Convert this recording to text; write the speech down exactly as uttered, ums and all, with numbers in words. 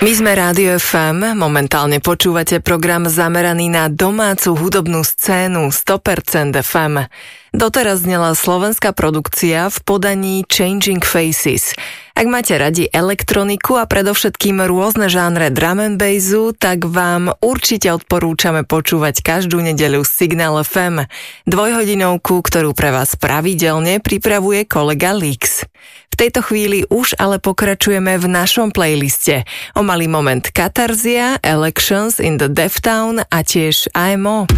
My sme Rádio ef em, momentálne počúvate program zameraný na domácu hudobnú scénu sto percent ef em. Doteraz znela slovenská produkcia v podaní Changing Faces. Ak máte radi elektroniku a predovšetkým rôzne žánre drum and bassu, tak vám určite odporúčame počúvať každú nedeľu Signál ef em, dvojhodinovku, ktorú pre vás pravidelne pripravuje kolega Lix. V tejto chvíli už ale pokračujeme v našom playliste. O malý moment Katarzia, Elections in the Deftown a tiež á em ó.